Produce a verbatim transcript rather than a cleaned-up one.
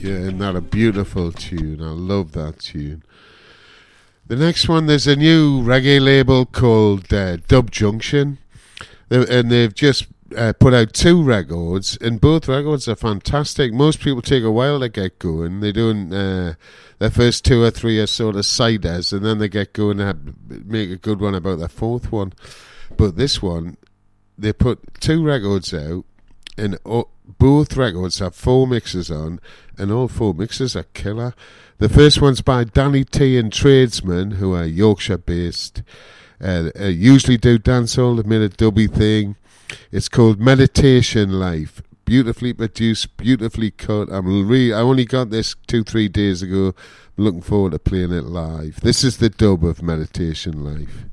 Yeah, isn't that a beautiful tune? I love that tune. The next one, there's a new reggae label called uh, Dub Junction, they, and they've just uh, put out two records, and both records are fantastic. Most people take a while to get going. They're doing uh, their first two or three are sort of siders, and then they get going and have, make a good one about their fourth one. But this one, they put two records out, and oh, both records have four mixes on, and all four mixes are killer. The first one's by Danny T and Tradesman, who are Yorkshire-based. Uh, uh, usually do dancehall, they've made a dubby thing. It's called Meditation Life. Beautifully produced, beautifully cut. I'm re- I only got this two, three days ago. I'm looking forward to playing it live. This is the dub of Meditation Life.